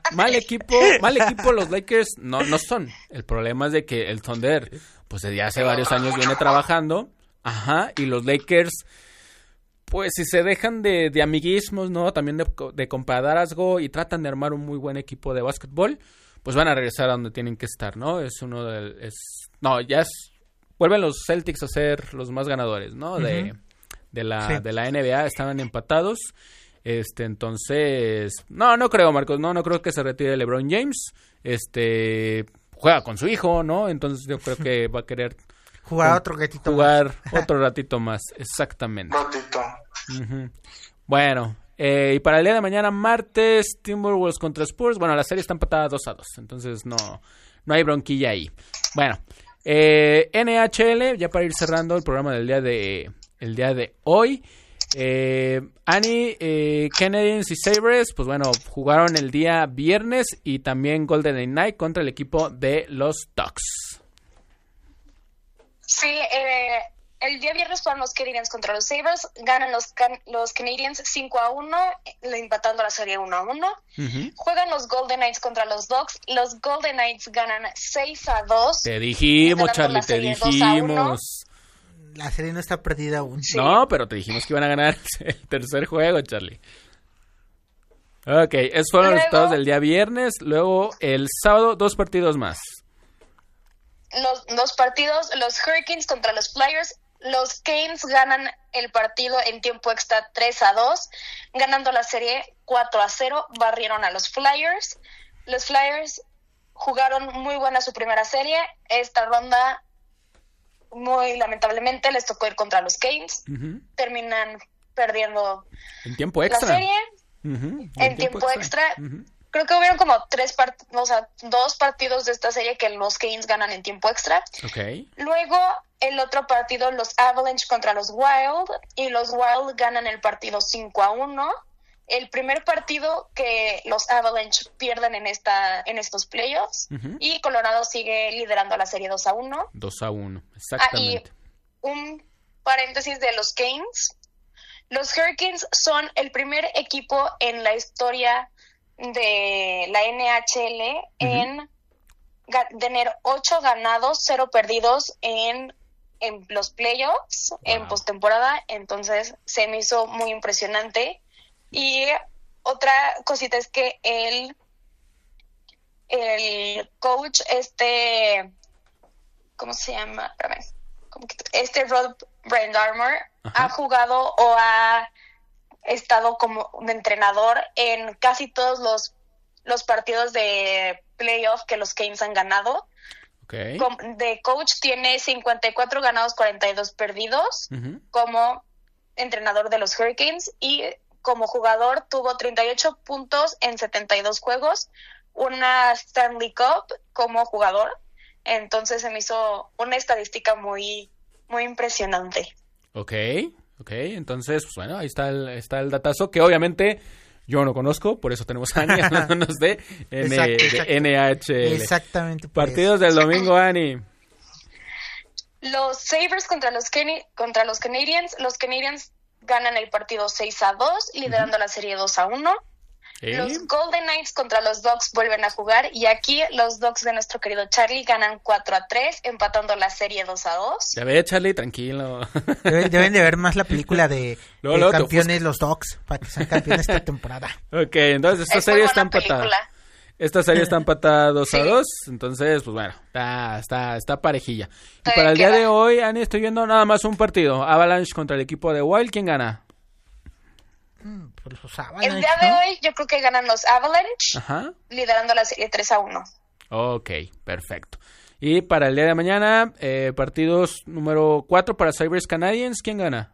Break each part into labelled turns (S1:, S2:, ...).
S1: mal equipo los Lakers no son. El problema es de que el Thunder, pues desde hace varios años viene trabajando. Ajá, y los Lakers, pues si se dejan de amiguismos, ¿no? También de compadrazgo y tratan de armar un muy buen equipo de básquetbol, pues van a regresar a donde tienen que estar, ¿no? Vuelven los Celtics a ser los más ganadores, ¿no? De la NBA, estaban empatados. Entonces, no creo, Marcos, no creo que se retire LeBron James. Juega con su hijo, ¿no? Entonces yo creo que va a querer
S2: jugar otro
S1: ratito más, exactamente.
S3: Ratito.
S1: Bueno, y para el día de mañana, martes, Timberwolves contra Spurs. Bueno, la serie está empatada 2-2, entonces no hay bronquilla ahí. Bueno, NHL, ya para ir cerrando el programa del día de hoy. Annie, Canadiens y Sabres, pues bueno, jugaron el día viernes y también Golden Knights contra el equipo de los Ducks.
S4: Sí, el día viernes jugaron los Canadiens contra los Sabres, ganan los Canadiens 5-1, empatando la serie 1-1. Juegan los Golden Knights contra los Ducks, los Golden Knights ganan 6-2.
S1: Te dijimos, Charlie, te dijimos.
S2: La serie no está perdida aún.
S1: Sí. No, pero te dijimos que iban a ganar el tercer juego, Charlie. Ok, esos fueron los resultados del día viernes. Luego, el sábado, 2 partidos más.
S4: Los 2 partidos, los Hurricanes contra los Flyers. Los Canes ganan el partido en tiempo extra 3-2, ganando la serie 4-0, barrieron a los Flyers. Los Flyers jugaron muy buena su primera serie. Esta ronda, muy lamentablemente, les tocó ir contra los Canes. Terminan perdiendo
S1: en tiempo extra.
S4: La serie en tiempo extra. Creo que hubieron como 2 partidos de esta serie que los Canes ganan en tiempo extra.
S1: Okay.
S4: Luego, el otro partido, los Avalanche contra los Wild, y los Wild ganan el partido 5-1. El primer partido que los Avalanche pierden en estos playoffs, y Colorado sigue liderando la serie 2-1.
S1: 2-1, exactamente.
S4: Y un paréntesis de los Canes. Los Hurricanes son el primer equipo en la historia de la NHL en tener 8 ganados, 0 perdidos en los playoffs, en postemporada. Entonces se me hizo muy impresionante. Y otra cosita es que el coach, ¿cómo se llama? Rod Brind'Amour ha jugado o ha estado como de entrenador en casi todos los partidos de playoff que los Canes han ganado.
S1: Okay.
S4: De coach tiene 54 ganados, 42 perdidos como entrenador de los Hurricanes, y como jugador tuvo 38 puntos en 72 juegos, una Stanley Cup como jugador. Entonces se me hizo una estadística muy, muy impresionante.
S1: Ok, entonces, pues bueno, ahí está el datazo que obviamente yo no conozco, por eso tenemos a Ani hablándonos de NHL.
S2: Exactamente.
S1: Partidos del domingo, Ani.
S4: Los Sabres contra los Canadiens. Los Canadiens ganan el partido 6-2, liderando la serie 2-1. Los Golden Knights contra los Ducks vuelven a jugar, y aquí los Ducks de nuestro querido Charlie ganan 4-3, empatando la serie 2-2.
S1: Ya ve, Charlie, tranquilo.
S2: Deben de ver más la película de campeones los Ducks, para que sean campeones esta temporada.
S1: Ok, entonces esta serie está empatada. Esta serie está empatada 2-2, entonces, pues bueno, está parejilla. Y para el día de hoy, Ani, estoy viendo nada más un partido. Avalanche contra el equipo de Wild, ¿quién gana?
S2: Pues los Avalanche,
S4: el día de hoy yo creo que ganan los Avalanche, liderando la serie 3-1.
S1: Ok, perfecto. Y para el día de mañana, partidos número 4 para Sabres Canadiens, ¿quién gana?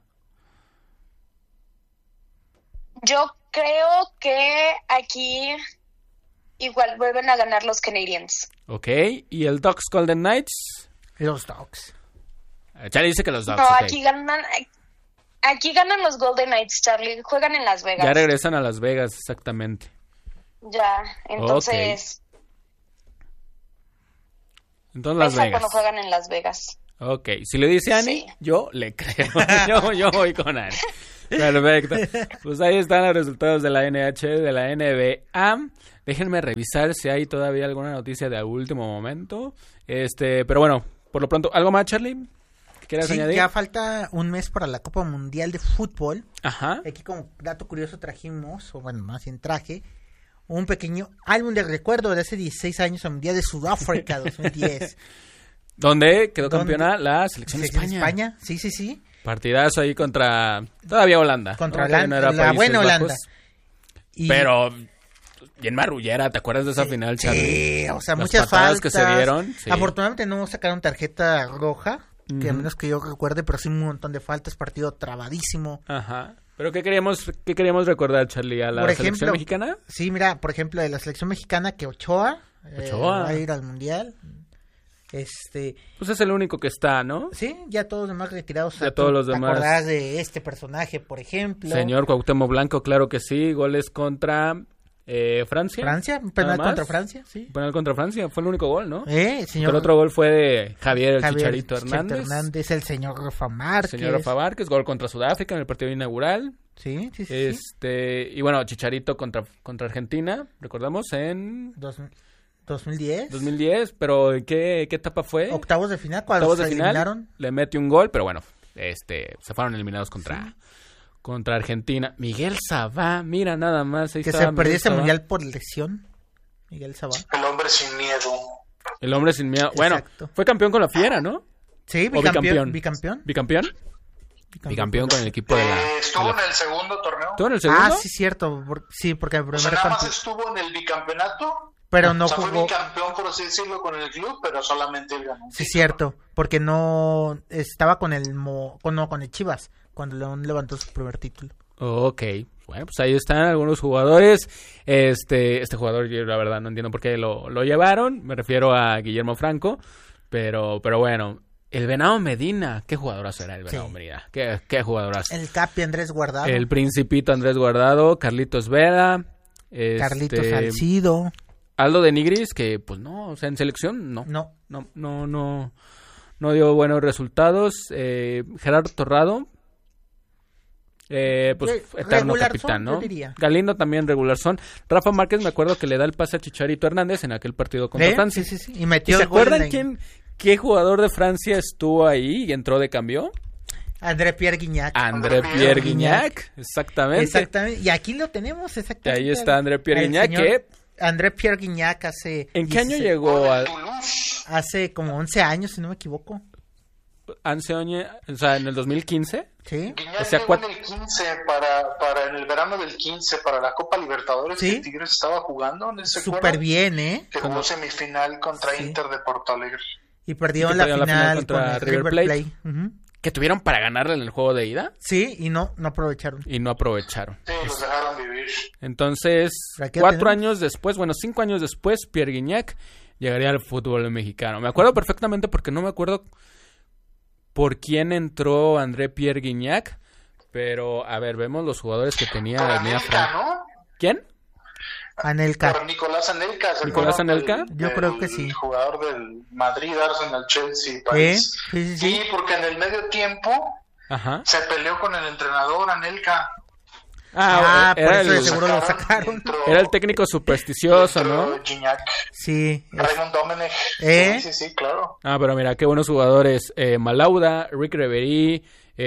S4: Yo creo que aquí igual vuelven a ganar los Canadiens.
S1: Ok, ¿y el Ducks Golden Knights?
S2: Los Ducks.
S1: Charlie dice que los Ducks.
S4: No,
S1: okay.
S4: Aquí ganan los Golden Knights, Charlie. Juegan en Las Vegas.
S1: Ya regresan a Las Vegas, exactamente.
S4: Ya, entonces...
S1: Okay. Entonces Las Vegas.
S4: Cuando juegan en Las Vegas.
S1: Ok, si lo dice Ani, yo le creo. yo voy con Ani. Perfecto. Pues ahí están los resultados de la NHL, de la NBA. Déjenme revisar si hay todavía alguna noticia de último momento. Pero bueno, por lo pronto, ¿algo más, Charlie? ¿Qué quieras añadir?
S2: Ya falta un mes para la Copa Mundial de Fútbol.
S1: Ajá.
S2: Aquí como dato curioso trajimos, o bueno, más bien traje, un pequeño álbum de recuerdo de hace 16 años al Mundial de Sudáfrica 2010.
S1: ¿Dónde quedó campeona la selección de España?
S2: Sí.
S1: Partidazo ahí contra todavía Holanda.
S2: Contra Holanda, la buena Holanda.
S1: Pero bien marrullera, ¿te acuerdas de esa final, Charlie?
S2: Sí, o sea,
S1: las
S2: muchas faltas
S1: que se dieron. Sí.
S2: Afortunadamente no sacaron tarjeta roja, que a menos que yo recuerde, pero sí un montón de faltas, partido trabadísimo.
S1: Ajá. ¿Pero qué queríamos recordar, Charlie, a la selección mexicana?
S2: Sí, mira, por ejemplo, de la selección mexicana que Ochoa va a ir al Mundial.
S1: Pues es el único que está, ¿no?
S2: Sí, ya todos los demás retirados.
S1: Ya todos los demás.
S2: ¿Te acordás de este personaje, por ejemplo?
S1: Señor Cuauhtémoc Blanco, claro que sí. Goles contra Francia.
S2: Penal contra Francia, sí.
S1: Penal contra Francia, fue el único gol, ¿no?
S2: Señor.
S1: El otro gol fue de Javier Chicharito Hernández.
S2: El señor Rafa Márquez.
S1: Gol contra Sudáfrica en el partido inaugural.
S2: Sí.
S1: Y bueno, Chicharito contra Argentina, recordamos, en
S2: 2010,
S1: pero ¿qué etapa fue?
S2: Octavos de final, cuando se eliminaron.
S1: Le mete un gol, pero bueno, se fueron eliminados contra Argentina. Miguel Sabá, mira nada más. Ahí
S2: que se perdió ese mundial por lesión. Miguel Sabá.
S3: El hombre sin miedo.
S1: El hombre sin miedo. Bueno, fue campeón con la Fiera, ¿no?
S2: Sí, bicampeón.
S1: Bicampeón con el equipo de la...
S3: ¿Estuvo en el segundo torneo?
S1: ¿Estuvo en el segundo?
S2: Sí, cierto. Sí, porque el primer
S3: nada más estuvo en el bicampeonato.
S2: Pero no
S3: jugó.
S2: Fue
S3: bicampeón, por así decirlo, con el club, pero solamente él ganó.
S2: Sí, cierto, porque no estaba con el Chivas cuando León levantó su primer título.
S1: Ok, bueno, pues ahí están algunos jugadores. Este jugador, yo la verdad no entiendo por qué lo llevaron. Me refiero a Guillermo Franco, pero bueno. El Venado Medina, ¿qué jugadorazo era el Venado Medina? ¿Qué jugadorazo?
S2: El Capi Andrés Guardado.
S1: El Principito Andrés Guardado, Carlitos Vera.
S2: Carlitos Salcido.
S1: Aldo de Nigris, que pues no, o sea, en selección no dio buenos resultados. Gerardo Torrado, pues eterno capitán, ¿no? Galindo también regular son. Rafa Márquez, me acuerdo que le da el pase a Chicharito Hernández en aquel partido contra Francia.
S2: Sí. Y metió
S1: ¿Se acuerdan qué jugador de Francia estuvo ahí y entró de cambio?
S2: André Pierre Guignac.
S1: Exactamente.
S2: Y aquí lo tenemos, exactamente.
S1: Ahí está André Pierre Guignac,
S2: André Pierre Guignac hace...
S1: ¿En qué año llegó?
S2: Hace como 11 años, si no me equivoco.
S1: O sea, ¿en el 2015?
S2: Sí.
S3: Guignac llegó en el 15 en el verano del 15 para la Copa Libertadores.
S2: ¿Sí?
S3: Que Tigres estaba jugando, ¿no se acuerdan?
S2: Súper bien,
S3: Que jugó semifinal contra Inter de Porto Alegre.
S2: Y perdieron la final contra el River Plate.
S1: ¿Que tuvieron para ganarle en el juego de ida?
S2: Sí, y no aprovecharon.
S3: Sí, los dejaron vivir.
S1: Entonces, 5 años después, Pierre Guignac llegaría al fútbol mexicano. Me acuerdo perfectamente porque no me acuerdo por quién entró André Pierre Guignac, pero a ver, vemos los jugadores que tenía
S3: Anelka, ¿no?
S1: ¿Quién?
S2: Anelka.
S3: Por Nicolás Anelka.
S1: ¿Nicolás Anelka?
S2: Yo creo que sí.
S3: Jugador del Madrid, Arsenal, Chelsea, París. Sí, porque en el medio tiempo se peleó con el entrenador Anelka.
S2: Por eso de seguro lo sacaron.
S1: Era el técnico supersticioso, ¿no?
S3: Gignac.
S2: Sí.
S3: Raymond Domenech. Sí, claro.
S1: Pero mira, qué buenos jugadores. Malauda, Rick Reverie,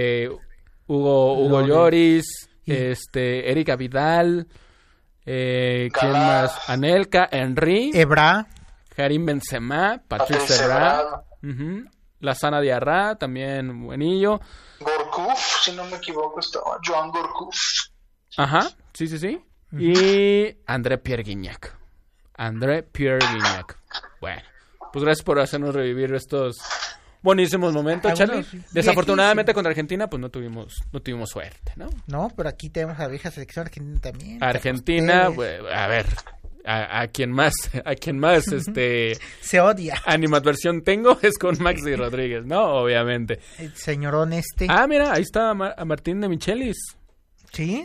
S1: Hugo Lloris, Erika Vidal, ¿quién más? Anelka, Henry,
S2: Evra,
S1: Karim Benzema, Patrice Evra, Lassana Diarra, también buenillo.
S3: Gourcuff, si no me equivoco, estaba Joan Gourcuff.
S1: Sí. Y André Pierre Guignac. Bueno, pues gracias por hacernos revivir estos buenísimos momentos, Charlie. Desafortunadamente contra Argentina, pues no tuvimos suerte, ¿no?
S2: No, pero aquí tenemos a la vieja selección argentina también.
S1: Argentina, pues, a ver, a quien más
S2: se odia.
S1: Animadversión tengo es con Maxi Rodríguez, ¿no? Obviamente.
S2: El señorón
S1: mira, ahí está Martín de Michelis.
S2: Sí.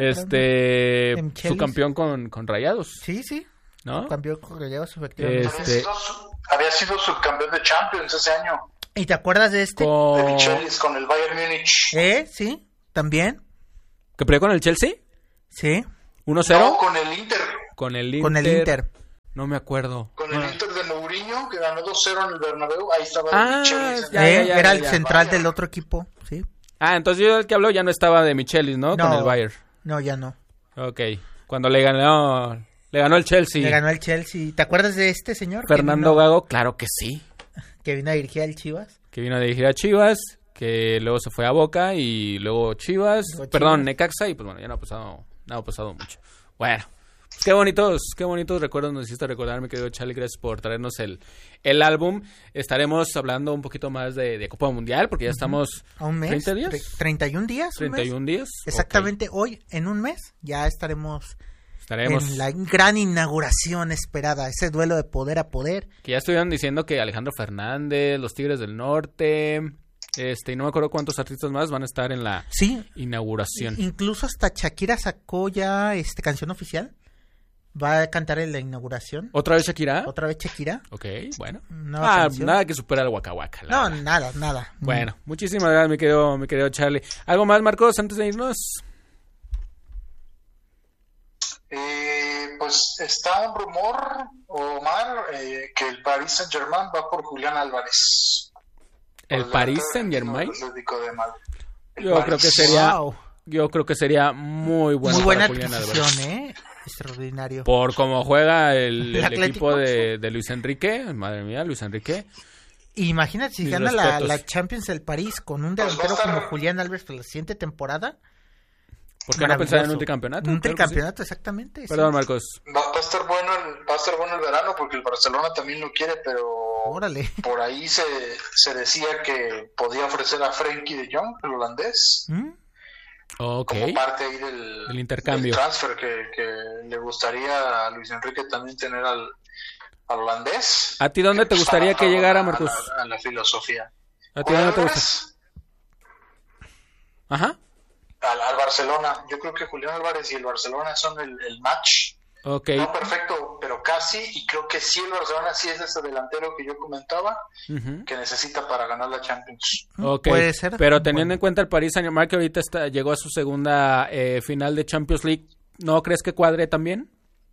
S1: Su campeón con Rayados.
S2: Sí.
S1: ¿No?
S2: Campeón con Rayados, efectivamente.
S3: Había sido subcampeón de Champions ese año.
S2: ¿Y te acuerdas de este?
S3: De Michelis con el Bayern Múnich.
S2: Sí, también.
S1: ¿Que perdió con el Chelsea?
S2: Sí.
S1: 1-0.
S3: No, con el Inter.
S1: Con el Inter.
S2: Con el Inter.
S1: No me acuerdo.
S3: Con el Inter de Mourinho, que ganó 2-0 en el Bernabéu. Ahí estaba Michelis.
S2: Era el central del otro equipo, sí.
S1: Entonces yo el que habló ya no estaba de Michelis, ¿no? Con el Bayern.
S2: No, ya no.
S1: Ok. Cuando le ganó el Chelsea.
S2: Le ganó el Chelsea. ¿Te acuerdas de este señor?
S1: Fernando Gago, claro que sí.
S2: Que vino a dirigir al Chivas.
S1: Que vino a dirigir a Chivas, que luego se fue a Boca y luego Chivas. Necaxa, y pues bueno, ya no ha pasado mucho. Bueno, qué bonitos recuerdos nos hiciste recordar, mi querido Charlie. Gracias por traernos el álbum. Estaremos hablando un poquito más de Copa Mundial, porque ya estamos...
S2: ¿A un mes?
S1: ¿30 días?
S2: 31 días.
S1: 31 días.
S2: Exactamente, hoy, en un mes, ya estaremos en la gran inauguración esperada, ese duelo de poder a poder.
S1: Que ya estuvieron diciendo que Alejandro Fernández, los Tigres del Norte, y no me acuerdo cuántos artistas más van a estar en la inauguración.
S2: Incluso hasta Shakira sacó ya canción oficial. Va a cantar en la inauguración.
S1: ¿Otra vez Shakira?
S2: ¿Otra vez Shakira?
S1: Ok, bueno.
S2: Nada
S1: que supera al Waka Waka.
S2: No, nada.
S1: Bueno, muchísimas gracias, mi querido Charlie. ¿Algo más, Marcos, antes de irnos?
S3: Pues está un rumor, Omar, que el Paris Saint-Germain va por Julián Álvarez.
S1: ¿El Paris Saint-Germain?
S3: Yo
S1: creo que sería muy bueno.
S2: Muy buena adquisición, extraordinario.
S1: Por cómo juega el equipo de Luis Enrique. Madre mía, Luis Enrique.
S2: Imagínate si gana la Champions del París con un delantero como Julián Álvarez para la siguiente temporada.
S1: ¿Por qué no pensar en un tricampeonato?
S2: Un tricampeonato, exactamente.
S1: Perdón, Marcos.
S3: Va a estar bueno el verano, porque el Barcelona también lo quiere, pero
S2: órale.
S3: Por ahí se decía que podía ofrecer a Frenkie de Jong, el holandés.
S1: Okay.
S3: Como parte ahí del
S1: intercambio.
S3: Del transfer que le gustaría a Luis Enrique también tener al holandés.
S1: ¿A ti dónde te gustaría que llegara, Marcos?
S3: A la filosofía.
S1: ¿A ti dónde te gustaría? Ajá.
S3: Al Barcelona. Yo creo que Julián Álvarez y el Barcelona son el match.
S1: Okay.
S3: No perfecto, pero casi. Y creo que sí, el Barcelona sí es ese delantero que yo comentaba, que necesita para ganar la Champions.
S1: Okay.
S2: Puede ser.
S1: Pero teniendo en cuenta el Paris Saint-Germain, que ahorita llegó a su segunda final de Champions League, ¿no crees que cuadre también?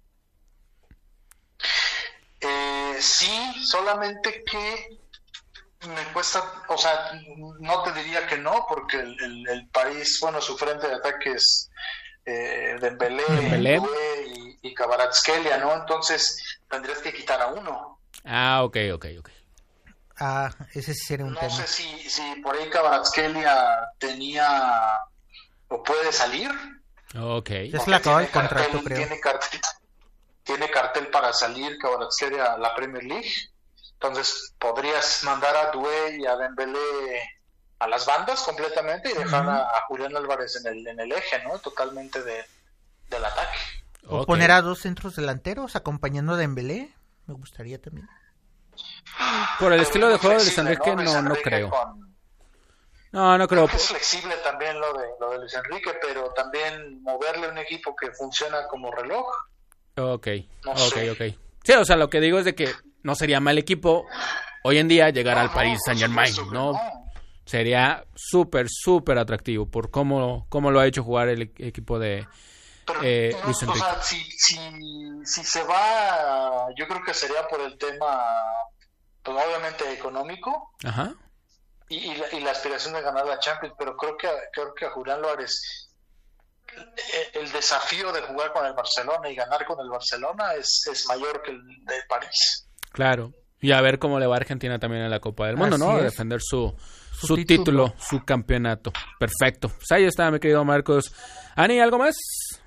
S3: Sí, solamente que me cuesta, o sea, no te diría que no, porque el París, bueno, su frente de ataque es Dembélé y Kvaratskhelia, ¿no? Entonces tendrías que quitar a uno.
S1: Ok.
S2: Ese sí sería un tema.
S3: No sé si por ahí Kvaratskhelia tenía o puede salir.
S1: Ok.
S2: Ya se le acabó el contrato, creo.
S3: Tiene cartel para salir Kvaratskhelia a la Premier League. Entonces podrías mandar a Doué y a Dembélé a las bandas completamente y dejar a Julián Álvarez en el eje, ¿no? Totalmente del ataque.
S2: O poner a dos centros delanteros acompañando a Dembélé, me gustaría también.
S1: Por el estilo de juego de Luis Enrique, no creo. No creo.
S3: Es flexible también lo de Luis Enrique, pero también moverle un equipo que funciona como reloj.
S1: Ok. Sí, o sea, lo que digo es de que no sería mal equipo hoy en día llegar al Paris Saint-Germain, ¿no? Sería súper atractivo por cómo lo ha hecho jugar el equipo de Luis Enrique.
S3: O sea, si se va, yo creo que sería por el tema, pues obviamente económico.
S1: Ajá.
S3: Y la aspiración de ganar la Champions, pero creo que a Julián Álvarez el desafío de jugar con el Barcelona y ganar con el Barcelona es mayor que el de París.
S1: Claro. Y a ver cómo le va a Argentina también en la Copa del Mundo,
S2: así
S1: ¿no? A
S2: es.
S1: defender su título, su campeonato. Perfecto. Pues ahí está, mi querido Marcos. Ani, ¿algo más?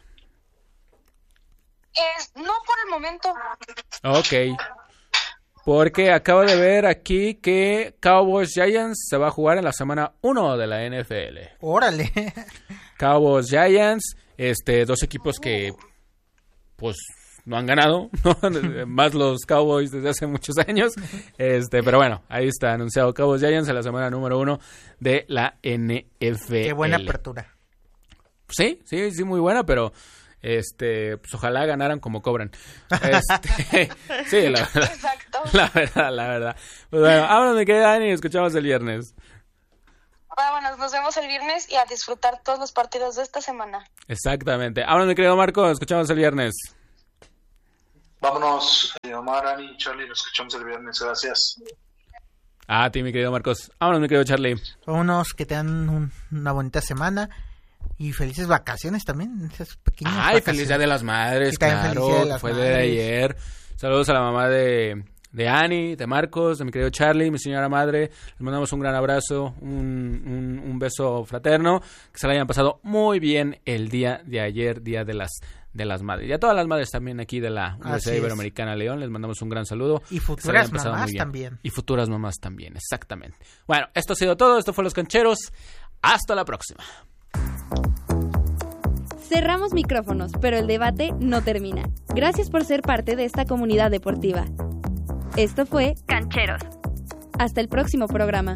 S4: No por el momento.
S1: Ok. Porque acabo de ver aquí que Cowboys Giants se va a jugar en la semana 1 de la NFL.
S2: ¡Órale!
S1: Cowboys Giants, dos equipos que pues no han ganado, ¿no? Más los Cowboys desde hace muchos años. Pero bueno, ahí está anunciado Cowboys Giants en la semana número 1 de la NFL.
S2: Qué buena apertura.
S1: Sí, muy buena, pero pues ojalá ganaran como cobran. Sí, la verdad.
S4: Exacto. Exacto.
S1: La verdad. Pues bueno, vámonos, mi querida Dani, escuchamos el viernes.
S4: Vámonos, nos vemos el viernes y a disfrutar todos los partidos de esta semana.
S1: Exactamente. Vámonos, mi querido Marco, escuchamos el viernes.
S3: Vámonos, Omar, Ani, Charlie, nos escuchamos el viernes. Gracias.
S1: A ti, mi querido Marcos. Vámonos, mi querido Charlie.
S2: Vámonos, que tengan una bonita semana y felices vacaciones también. Esas pequeñas
S1: Ay,
S2: vacaciones.
S1: feliz Día de las Madres,
S2: Y también
S1: claro.
S2: feliz Día de las
S1: Fue
S2: Madres.
S1: de ayer. Saludos a la mamá de Ani, de Marcos, de mi querido Charlie, mi señora madre. Les mandamos un gran abrazo, un beso fraterno. Que se la hayan pasado muy bien el día de ayer, Día de las Madres. Y a todas las madres también aquí de la Universidad Iberoamericana León, les mandamos un gran saludo.
S2: Y futuras mamás también.
S1: Y futuras mamás también, exactamente. Bueno, esto ha sido todo. Esto fue Los Cancheros. Hasta la próxima.
S5: Cerramos micrófonos, pero el debate no termina. Gracias por ser parte de esta comunidad deportiva. Esto fue Cancheros. Hasta el próximo programa.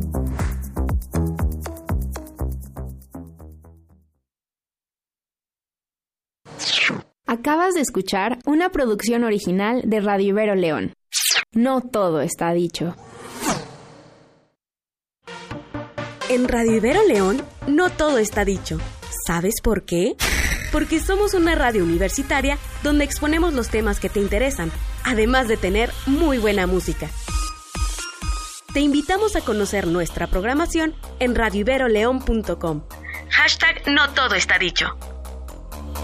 S6: Acabas de escuchar una producción original de Radio Ibero León. No todo está dicho.
S7: En Radio Ibero León, no todo está dicho. ¿Sabes por qué? Porque somos una radio universitaria donde exponemos los temas que te interesan, además de tener muy buena música. Te invitamos a conocer nuestra programación en radioiberoleón.com. #No todo está dicho.